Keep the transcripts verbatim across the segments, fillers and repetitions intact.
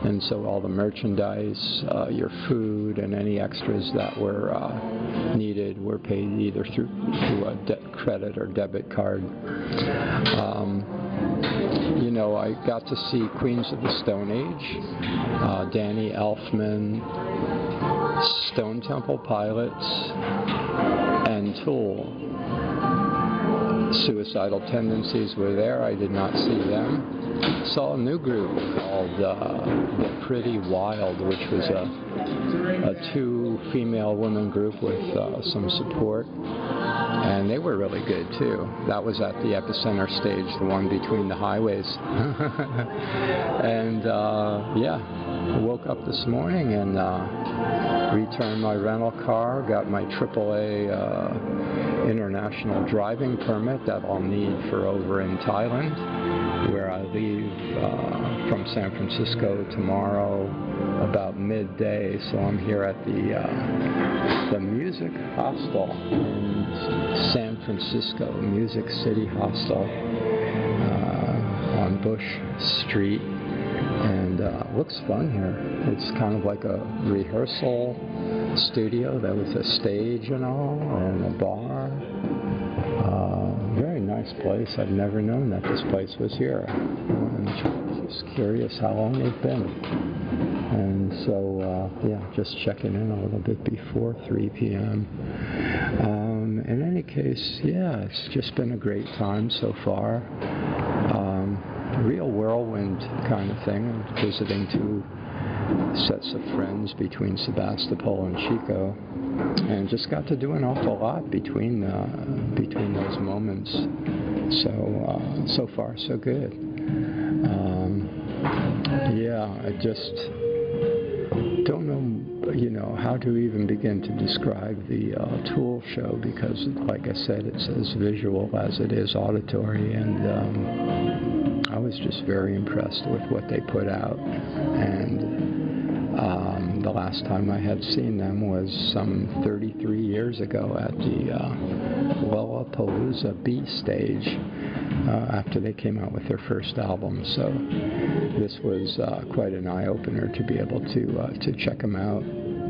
and so all the merchandise, uh, your food, and any extras that were uh, needed were paid either through, through a de- credit or debit card. Um, you know, I got to see Queens of the Stone Age, uh, Danny Elfman, Stone Temple Pilots, and Tool. Suicidal Tendencies were there. I did not see them. Saw a new group called uh, The Pretty Wild, which was a, a two female women group with uh, some support. And they were really good too. That was at the Epicenter stage, the one between the highways. And uh, yeah, I woke up this morning and uh, returned my rental car, got my triple A uh, international driving permit that I'll need for over in Thailand, where I leave uh, from San Francisco tomorrow about midday. So I'm here at the uh, the Music Hostel in San Francisco, Music City Hostel uh, on Bush Street, and uh, looks fun here. It's kind of like a rehearsal studio. There was a stage and all, and a bar. Uh, very nice place. I've never known that this place was here. I'm just curious how long they've been. And so, uh, yeah, just checking in a little bit before three p.m. Um, in any case, yeah, it's just been a great time so far. Um, real whirlwind kind of thing. I'm visiting two sets of friends between Sebastopol and Chico, and just got to do an awful lot between uh, between those moments. So uh, so far so good. Um, yeah, I just don't know, you know, how to even begin to describe the uh, Tool show, because, like I said, it's as visual as it is auditory, and um, I was just very impressed with what they put out. And um, the last time I had seen them was some thirty-three years ago at the uh, Lollapalooza B stage, uh, after they came out with their first album. So this was uh, quite an eye-opener to be able to uh, to check them out.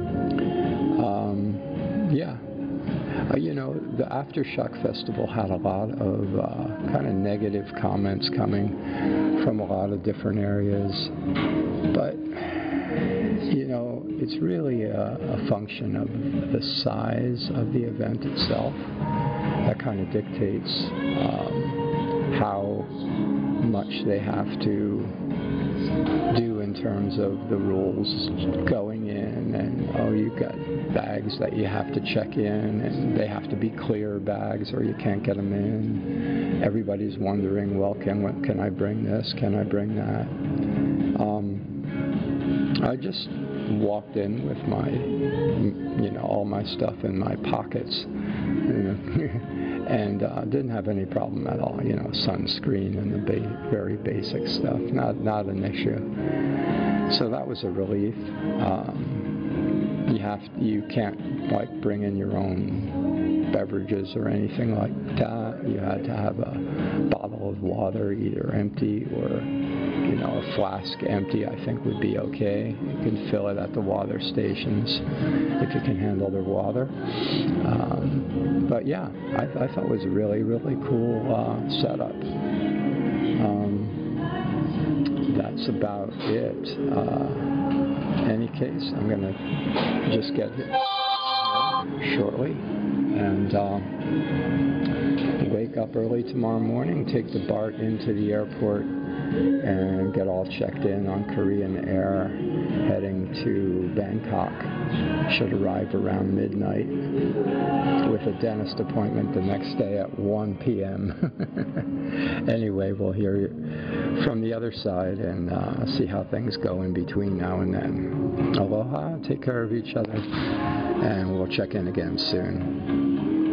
Um, yeah. Uh, you know, the Aftershock Festival had a lot of uh, kind of negative comments coming from a lot of different areas, but, you know, it's really a, a function of the size of the event itself that kind of dictates um, how much they have to do in terms of the rules going in, and oh, you've got bags that you have to check in, and they have to be clear bags or you can't get them in. Everybody's wondering, well, can can I bring this? Can I bring that? Um, I just walked in with my, you know, all my stuff in my pockets, you know, and uh, didn't have any problem at all. You know, sunscreen and the ba- very basic stuff, not not an issue. So that was a relief. Um, you have you can't like bring in your own beverages or anything like that. You had to have a bottle of water, either empty or, you know, a flask empty, I think would be okay. You can fill it at the water stations if you can handle their water. Um, but yeah, I, I thought it was a really, really cool uh, setup. Um, that's about it. Uh, in any case, I'm going to just get it shortly and uh, wake up early tomorrow morning, take the BART into the airport, and get all checked in on Korean Air, heading to Bangkok. Should arrive around midnight with a dentist appointment the next day at one p.m. Anyway, we'll hear from the other side and uh, see how things go in between now and then. Aloha, take care of each other, and we'll check in again soon.